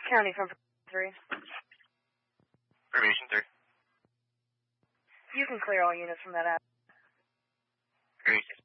County from 3. Formation 3. You can clear all units from that app. Formation